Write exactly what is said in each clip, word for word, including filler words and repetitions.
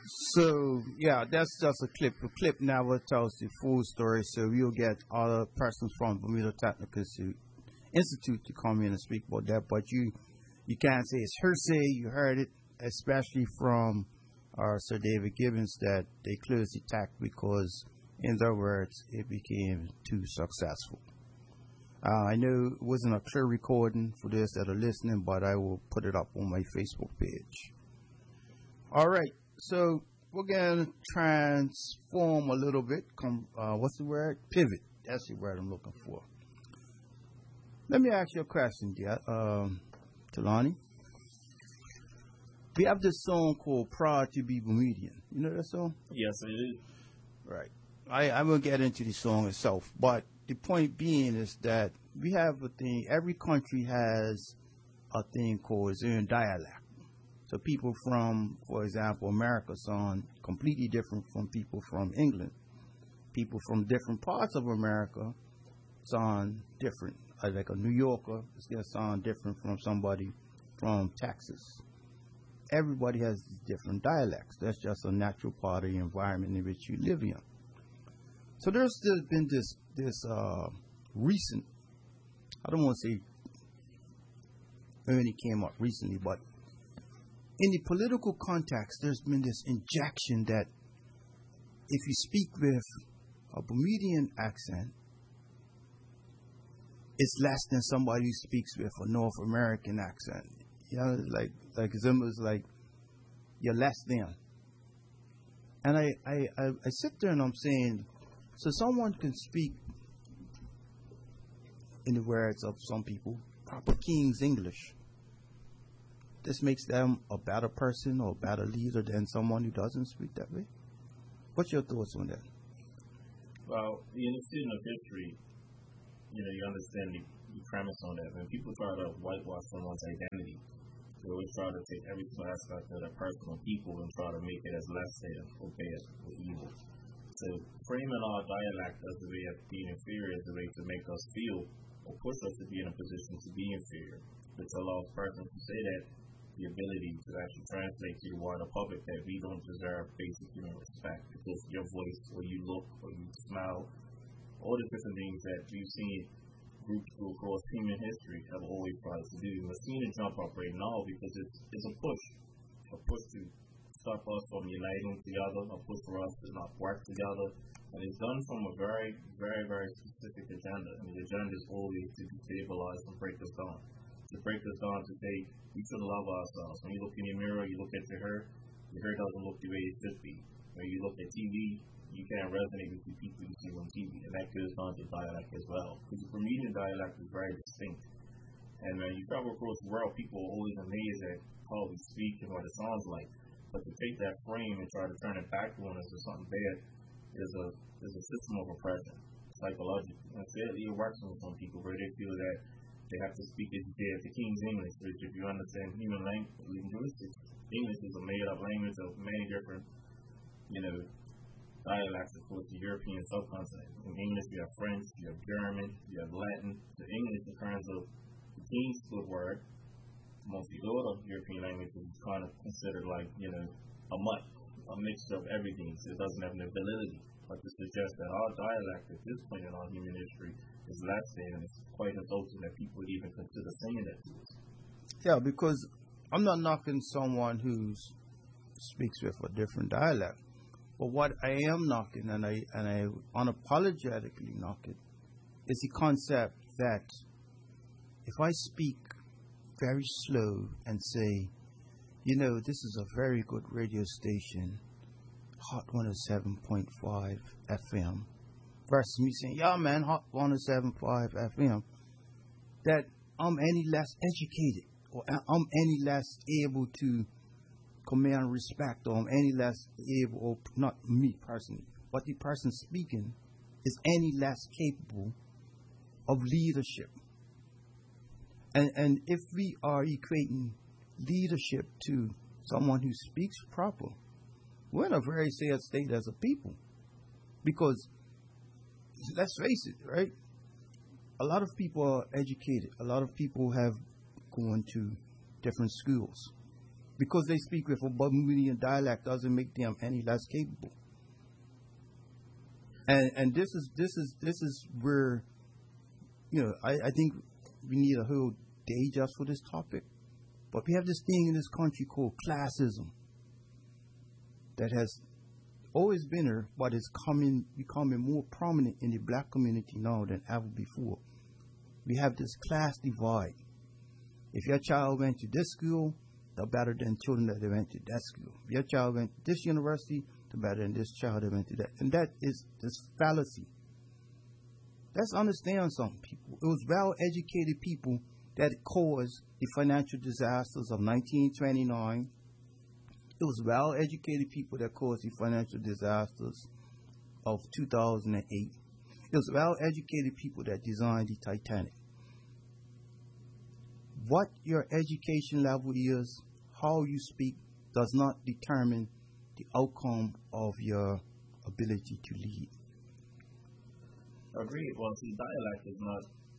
So yeah, that's just a clip. A clip never tells the full story. So we'll get other persons from Bermuda Technical Institute to come in and speak about that. But you, you can't say it's hearsay. You heard it, especially from uh, Sir David Gibbons, that they closed the attack because, in their words, it became too successful. Uh, I know it wasn't a clear recording for those that are listening, but I will put it up on my Facebook page. All right, so we're going to transform a little bit. Come, uh, what's the word? Pivot. That's the word I'm looking for. Let me ask you a question, dear, um, Talani. We have this song called Proud to be Bermudian. You know that song? Yes, I do. Right. I, I will get into the song itself, but the point being is that we have a thing, every country has a thing called its own dialect. So people from, for example, America sound completely different from people from England. People from different parts of America sound different. Like a New Yorker is going to sound different from somebody from Texas. Everybody has different dialects. That's just a natural part of the environment in which you live in. So there's still been this this uh, recent, I don't want to say only came up recently, but in the political context, there's been this injection that if you speak with a Bermudian accent, it's less than somebody who speaks with a North American accent. You know, like like it's almost like you're less than. And I, I, I, I sit there and I'm saying, so someone can speak, in the words of some people, proper King's English. This makes them a better person or a better leader than someone who doesn't speak that way. What's your thoughts on that? Well, in the student of history, you know, you understand the, the premise on that. When people try to whitewash someone's identity, they always try to take every single aspect of their personal people and try to make it as less than or bad or evil. So framing our dialect as a way of being inferior is a way to make us feel or push us to be in a position to be inferior, which allows persons to say that the ability to actually translate to the wider public that we don't deserve basic human respect because your voice or you look or you smile, all the different things that we've seen groups go across human history have always tried to do. We're seeing it jump up right now because it's it's a push, a push to stop us from uniting together, a push for us to not work together, and it's done from a very, very, very specific agenda. And the agenda is always to destabilize and break us down. To break us down to say we should love ourselves. When you look in your mirror, you look at your hair, your hair doesn't look the way it should be. When you look at T V, you can't resonate with the people you see on T V, and that goes down to dialect as well. Because the Bermudian dialect is very distinct. And when you travel across the world, people are always amazed at how we speak and what it sounds like. But to take that frame and try to turn it back on us as something bad is a is a system of oppression, psychologically. And sadly, it works on some people where they feel that they have to speak, as you said, the King's English, which if you understand human language, linguistics, English is a made-up language of many different, you know, dialects across the European subcontinent. In English, you have French, you have German, you have Latin. The English, in terms of the King's good word, amongst the other European languages, is kind of considered like, you know, a mutt, a mixture of everything. So it doesn't have the ability. But to suggest that our dialect at this point in our human history is less than, and it's quite insulting that people would even consider saying that to us. Yeah, because I'm not knocking someone who speaks with a different dialect. But what I am knocking, and I and I unapologetically knock it, is the concept that if I speak very slow and say, you know, this is a very good radio station, Hot one oh seven point five F M, versus me saying, yeah, man, Hot one oh seven point five F M, that I'm any less educated or I'm any less able to command respect or I'm any less able, or not me personally, but the person speaking is any less capable of leadership. And, and if we are equating leadership to someone who speaks proper, we're in a very sad state as a people. Because, let's face it, right? A lot of people are educated. A lot of people have gone to different schools. Because they speak with a Bermudian dialect doesn't make them any less capable. And and this is this is this is where, you know, I, I think we need a whole day just for this topic. But we have this thing in this country called classism that has always been there, but it's coming becoming more prominent in the black community now than ever before. We have this class divide. If your child went to this school, they're better than children that they went to that school. If your child went to this university, they're better than this child that went to that. And that is this fallacy. Let's understand something, people. It was well-educated people that caused the financial disasters of nineteen twenty-nine. It was well-educated people that caused the financial disasters of two thousand eight. It was well-educated people that designed the Titanic. What your education level is, how you speak, does not determine the outcome of your ability to lead. Agreed. Well, see, dialect is not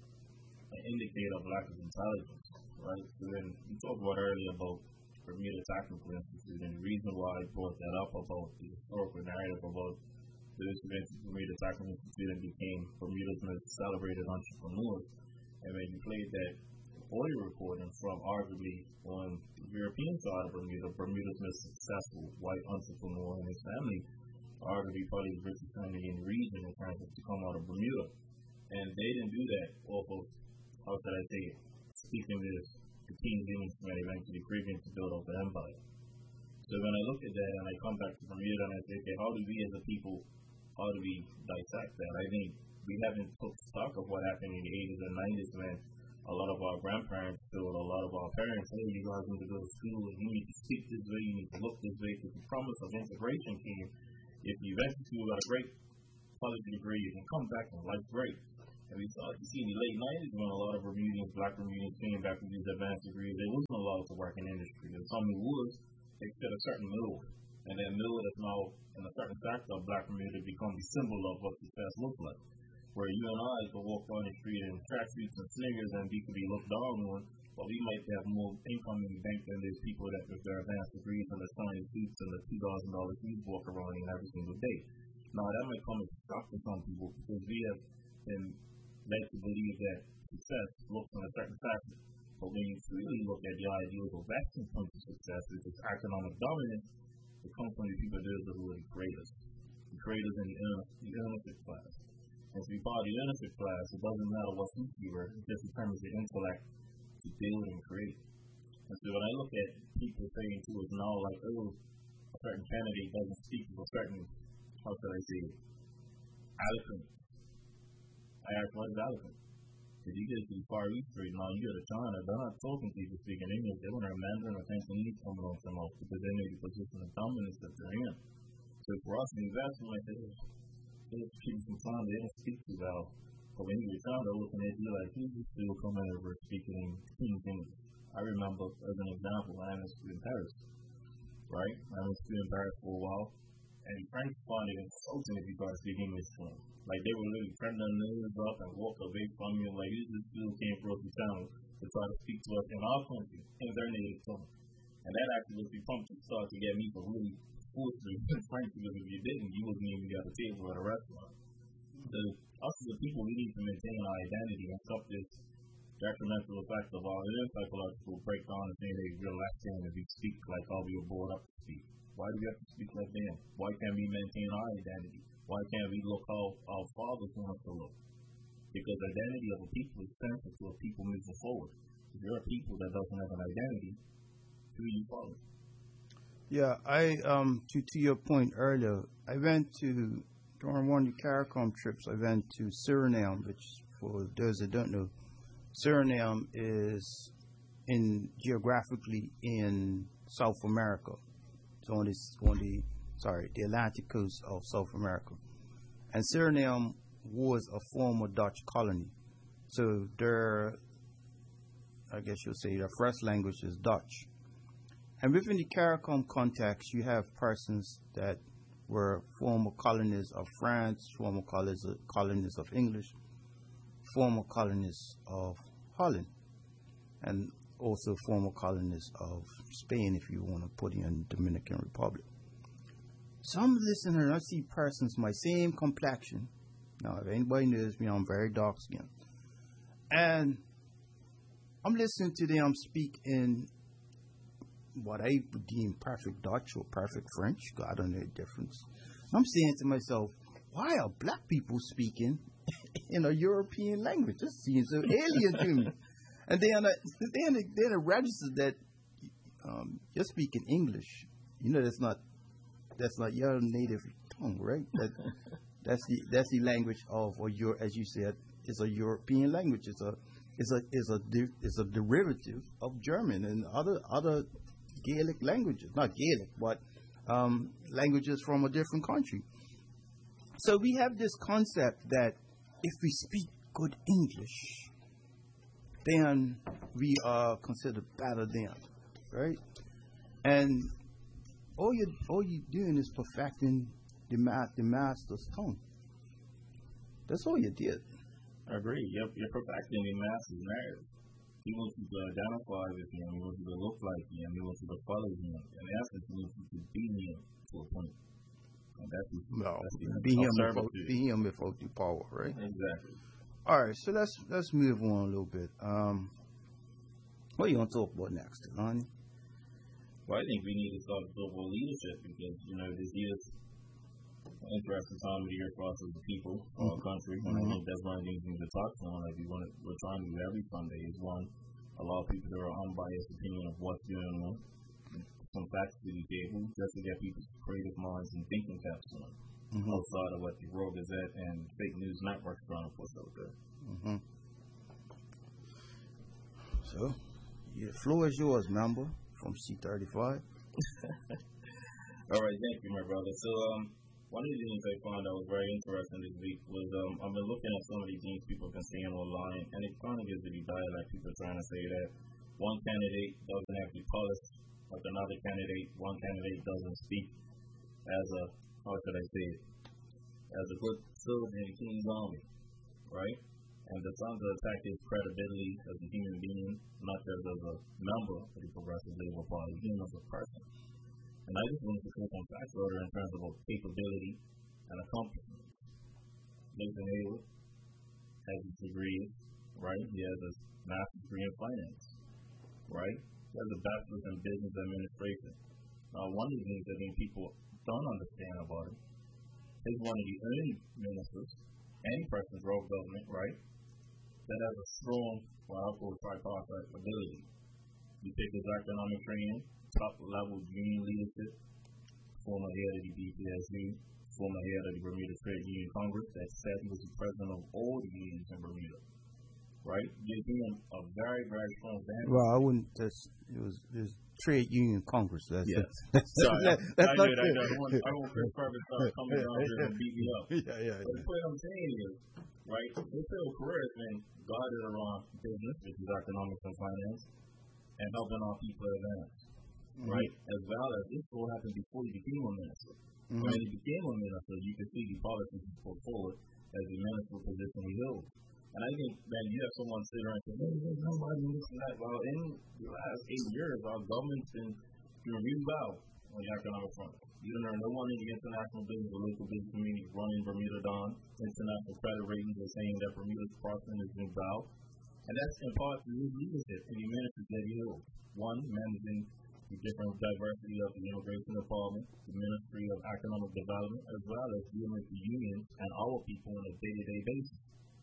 an indicator of lack of intelligence, right? So then we talked about earlier about Bermuda Technical Institute, and the reason why I brought that up about the historical narrative about the Bermuda Technical Institute and became Bermuda's most celebrated entrepreneurs. And when you played that audio recording from arguably on the European side of Bermuda, Bermuda's most successful white entrepreneur and his family, arguably probably the richest family in the region in terms of to come out of Bermuda. And they didn't do that off of, how should I say, speaking this, the King's English from eventually the Caribbean to build up the empire. So when I look at that and I come back to Bermuda and I say, okay, how do we as a people, how do we dissect that? I think we haven't took stock of what happened in the eighties and nineties when a lot of our grandparents told a lot of our parents, hey, you guys need to go to school and you need to speak this way, you need to look this way, because the promise of integration came. If you went to school, got a great college degree, you can come back and life's great. And we started to see in the late nineties when a lot of Bermudians, black Bermudians came back with these advanced degrees, they wasn't allowed to work in industry. And some who was, they fit a certain mold. And that mold is now in a certain sector of black Bermuda become the symbol of what success looks like. Where you and I could walk down the street in tracksuits and slingers and we could be looked down on, but we might have more income in the bank than those people that with their advanced degrees and the shiny suits and the two thousand dollars shoes walk around in every single day. Now that might come as a shock to some people because we have been led to believe that success looks in a certain facet. But when you really look at the ideals of Western terms of success, which is economic dominance, it comes from the people those who are the greatest. The greatest in the ownership class. And if you follow the ownership class, it doesn't matter what suit you wear, it just determines your intellect to build and create. And so when I look at people saying to us now, like, oh, a certain candidate doesn't speak with a certain, how should I say it, eloquent. I ask, what is eloquent? If you get to the Far East Street now, you go to China, they're not talking to people speaking English, they want to have Mandarin or Cantonese coming on them off because they know the position of dominance that they're in. So for us, the investment, like this, there's people from China, they don't speak too well. But when you get China, they're looking at you like, who's this still coming over speaking King's English? I remember, as an example, I was in Paris, right? I was in Paris for a while, and Frank found it insulting if you guys speak English to them. Like, they would literally turn their nose up and walk away from you, like, this still came across the channel to try to speak to us in our country, in their native tongue. And that actually was the pump to start to get me to really force me to Frank, because if you didn't, you wouldn't even get a table at a restaurant. So, us as a people, we need to maintain our identity and stop this detrimental effect of our own psychological breakdown and saying they real Latin and we speak like how we were brought up to speak. Why do we have to speak like them? Why can't we maintain our identity? Why can't we look how our fathers want us to look? Because identity of a people is central to a people moving forward. If you're a people that doesn't have an identity, who are you following? Yeah, I um to to your point earlier, I went to during one of the CARICOM trips. I went to Suriname, which for those that don't know, Suriname is in geographically in South America. It's on this on the sorry the Atlantic coast of South America, and Suriname was a former Dutch colony. So their, I guess you'll say, their first language is Dutch. And within the CARICOM context, you have persons that were former colonies of France, former colonies of, colonies of English, former colonies of Holland. And also former colonist of Spain, if you want to put in Dominican Republic. Some listeners, I see persons my same complexion. Now, if anybody knows me, I'm very dark skinned. And I'm listening to them speak in what I would deem perfect Dutch or perfect French. I don't know the difference. I'm saying to myself, why are black people speaking in a European language? This seems so alien to me. And then, uh, then, it, then it registers that um, you're speaking English. You know, that's not that's not your native tongue, right? That, that's the that's the language of, or your, as you said, is a European language. It's a it's a it's a it's a derivative of German and other other Gaelic languages, not Gaelic, but um, languages from a different country. So we have this concept that if we speak good English, then we are considered better than, right? And all you all you're doing is perfecting the ma- the master's tongue. That's all you did. I agree. You're, you're perfecting the master's narrative. He wants you to identify with him. He wants you to look like him. He wants you to follow him. In essence, he wants you to be him to a point. And that's the, no, that's the be him without, be him without the power, right? Exactly. All right, so let's let's move on a little bit. Um, what are you gonna talk about next, Lonnie? Well, I think we need to talk global leadership because you know this is an interesting time of the year for us as a people, mm-hmm. our country, and mm-hmm. I think that's one of the things we need to talk on. Like we want to, we're trying to do every Sunday is one, allow people to have unbiased opinion of what's going on, some facts to the table, just to get people's creative minds and thinking caps on. Mm-hmm. Outside of what the World Gazette and fake news networks trying to push out there. Mm-hmm. So, the floor is yours, member from C thirty-five. All right, thank you, my brother. So, um, one of the things I found that was very interesting this week was um, I've been looking at some of these things people have been saying online, and it kind of gives the dialect. People are trying to say that one candidate doesn't have the polish like another candidate, one candidate doesn't speak as a, how should I say it, as a good soldier in the King's Army, right? And they're trying to attack his credibility as a human being, not just as a member of the Progressive Labour Party, him as a person. And I just wanted to put some facts order in terms of capability and accomplishment. Nathan Hayward has his degrees, right? He has a master's degree in finance, right? He has a bachelor's in business administration. Now, one of the things I think people don't understand about him, he's one of the only ministers, any person in rogue government, right, that has a strong, what I'll call tripartite ability. You take his economic training, top level union leadership, former head of the B P S U, former head of the Bermuda Trade Union Congress that said he was the president of all the unions in Bermuda, right? Gives him a very, very strong vantage. Well, I wouldn't just, it was, it was Trade Union Congress. That's yes. That's, Sorry, that's, that's I, not I, I, I, want, I want Chris Purvis to start coming down here and beat me up. Yeah, yeah, yeah. But what I'm saying is, right, his whole career has been guided around business, which is economics and finance, and helping our people advance, mm-hmm. right? As well as this all happened before he became a minister. Mm-hmm. When he became a minister, you can see the policies he put forward as the minister position he held. And I think that you have someone sit around and say, hey, there's nobody doing this and that. Well, in the last eight years, our government's been doing really well on the economic front. You don't know no one in the international business or local business community running Bermuda down. International credit ratings are saying that Bermuda's prospering is doing well. And that's in part to his leadership and the ministers that he holds. One, managing the different diversity of the immigration department, the Ministry of Economic Development, as well as dealing with the unions and our people on a day-to-day basis.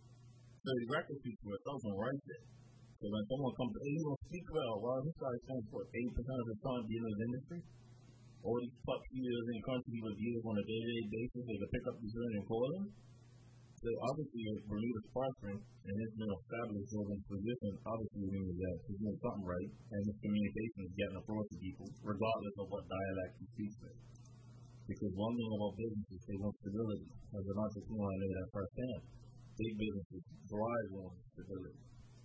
So the record speaks for itself and right there. So when someone comes to, hey, you don't speak well, well, this guy spends for eighty percent of his time being in the industry. All these top leaders in the country he would deal on a day-to-day basis, they could pick up the phone and call him. So obviously, if Bermuda's prospering and his been established over his position, obviously it means that he's doing something right, and his communication is getting across to people, regardless of what dialect he speaks with. Because one thing about businesses, they want stability. As an entrepreneur, I know that firsthand. Big businesses thrive on stability.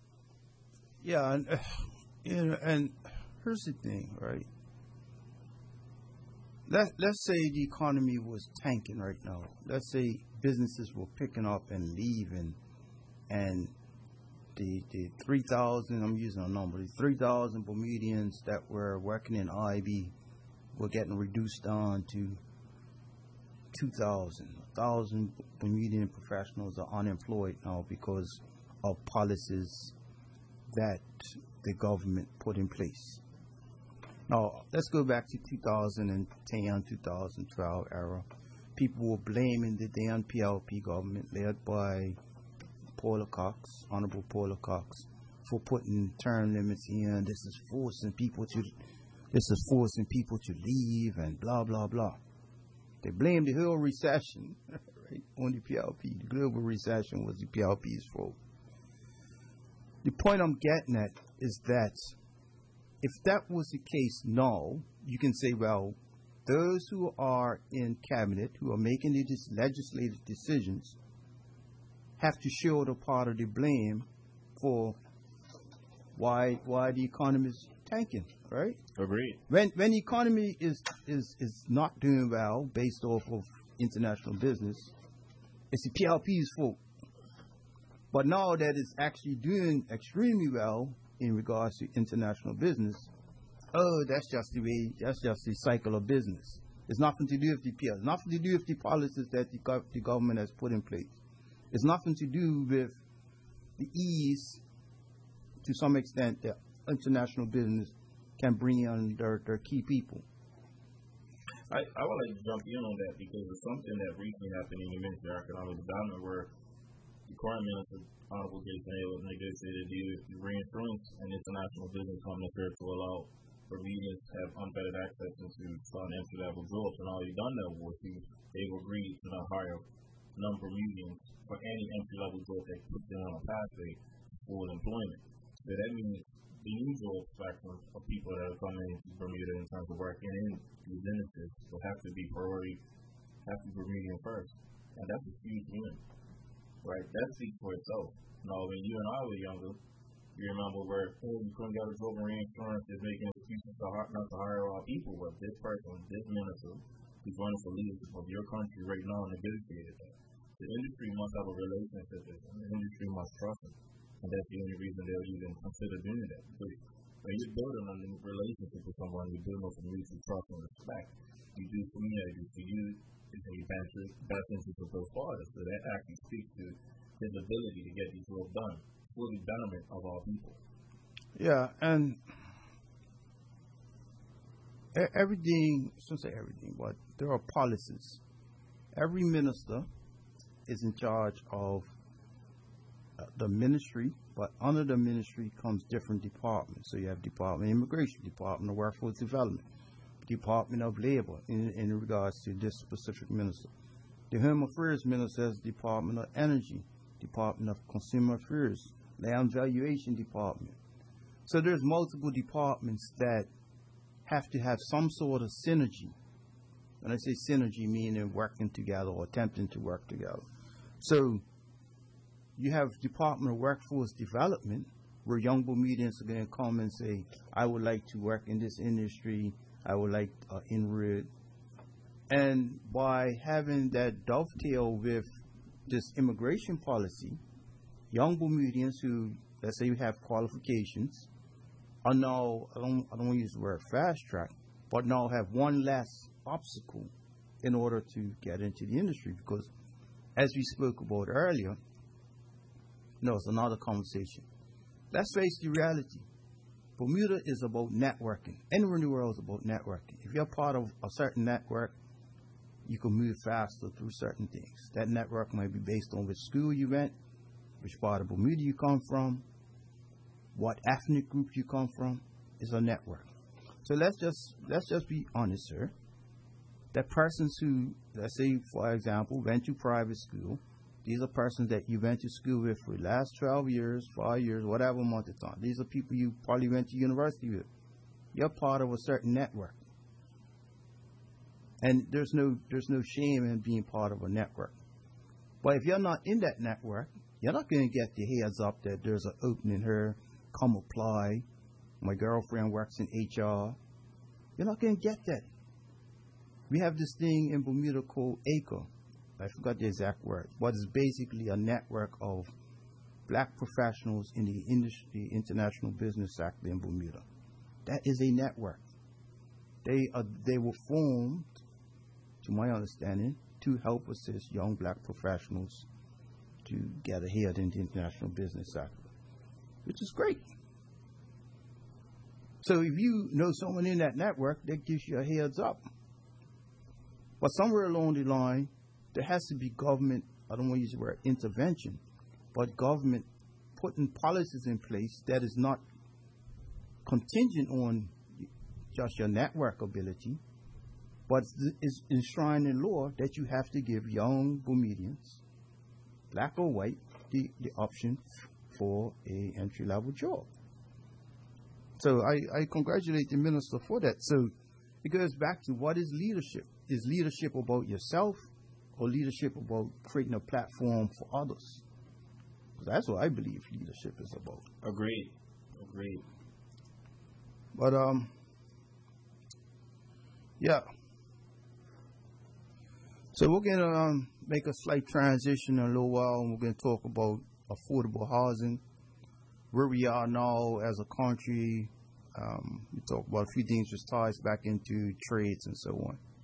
Yeah, and, uh, you know, and here's the thing, right? Let, let's say the economy was tanking right now. Let's say businesses were picking up and leaving, and the, the three thousand, I'm using a number, the three thousand Bermudians that were working in I B were getting reduced down to two thousand. one thousand Bermudian professionals are unemployed now because of policies that the government put in place. Now, let's go back to two thousand ten, two thousand twelve era. People were blaming the damn P L P government led by Paula Cox, Honorable Paula Cox, for putting term limits in. This is forcing people to, this is forcing people to leave and blah, blah, blah. They blamed the whole recession right, on the P L P. The global recession was the P L P's fault. The point I'm getting at is that if that was the case now, you can say, well, those who are in cabinet, who are making these legislative decisions, have to shoulder part of the blame for why why the economy is tanking, right? Agreed. When when the economy is, is, is not doing well based off of international business, it's the P L P's fault. But now that it's actually doing extremely well in regards to international business, oh, that's just the way, that's just the cycle of business. It's nothing to do with the P L P. It's nothing to do with the policies that the, gov- the government has put in place. It's nothing to do with the ease, to some extent, that international business can bring in their, their key people. I, I would like to jump in on that because it's something that recently happened in the Ministry of Economic Development where the current Minister, Honorable Jason Hale, negotiated a deal with the reinsurance and international business companies here to allow Bermudians to have unfettered access into some entry-level jobs. And all he done that was he, they've agreed to not hire non-Bermudians for any entry-level job that puts them on a pathway for employment. So that means the new job spectrum of people that are coming into Bermuda in terms of working in these industries will have to be priority, have to be Bermudian first. And that's a huge win. Right, that speaks for itself. Now, when you and I were younger, you remember where, oh, you couldn't get a job in reinsurance, is making excuses to hire, not to hire our people. But this person, this minister, who's running for leadership of your country right now, negotiated that. The industry must have a relationship with them. The industry must trust them. And that's the only reason they'll even consider doing that. Because when you're building a relationship with someone, you're building up a mutual trust and respect. You do for me, I do for you. Is a best interest of both parties. So that actually speaks to his ability to get these work done for the betterment of our people. Yeah, and everything, I shouldn't say everything, but there are policies. Every minister is in charge of the ministry, but under the ministry comes different departments. So you have Department of Immigration, Department of Workforce Development, Department of Labor in, in regards to this specific minister. The Home Affairs Minister has Department of Energy, Department of Consumer Affairs, Land Valuation Department. So there's multiple departments that have to have some sort of synergy. When I say synergy, meaning working together or attempting to work together. So you have Department of Workforce Development, where young Bermudians are going to come and say, I would like to work in this industry, I would like uh, inward. And by having that dovetail with this immigration policy, young Bermudians who, let's say, you have qualifications, are now, I don't, I don't want to use the word fast track, but now have one less obstacle in order to get into the industry. Because as we spoke about earlier, no, it's another conversation. Let's face the reality. Bermuda is about networking. Anywhere in the world is about networking. If you're part of a certain network, you can move faster through certain things. That network might be based on which school you went, which part of Bermuda you come from, what ethnic group you come from. Is a network. So let's just let's just be honest, sir. That persons who, let's say, for example, went to private school, these are persons that you went to school with for the last twelve years, five years, whatever amount of time. These are people you probably went to university with. You're part of a certain network. And there's no there's no shame in being part of a network. But if you're not in that network, you're not going to get the heads up that there's an opening here, come apply. My girlfriend works in H R. You're not going to get that. We have this thing in Bermuda called A C R. I forgot the exact word, but it's basically a network of black professionals in the industry, international business sector in Bermuda. That is a network. They are, they were formed, to my understanding, to help assist young black professionals to get ahead in the international business sector, which is great. So if you know someone in that network, that gives you a heads up. But somewhere along the line, there has to be government, I don't want to use the word intervention, but government putting policies in place that is not contingent on just your network ability, but is enshrined in law that you have to give young Bermudians, black or white, the, the option for a entry-level job. So I, I congratulate the minister for that. So it goes back to, what is leadership? Is leadership about yourself, or leadership about creating a platform for others? That's what I believe leadership is about. Agreed. Agreed. But, um, yeah. So we're going to um, make a slight transition in a little while, and we're going to talk about affordable housing, where we are now as a country. Um, we talk about a few dangerous ties back into trades and so on.